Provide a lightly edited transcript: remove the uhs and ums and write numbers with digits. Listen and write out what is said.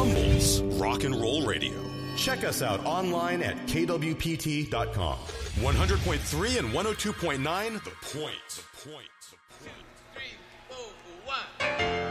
Humble's Rock and Roll Radio. Check us out online at kwpt.com. 100.3 and 102.9, The Point. The Point. 2, 3, 4, 1.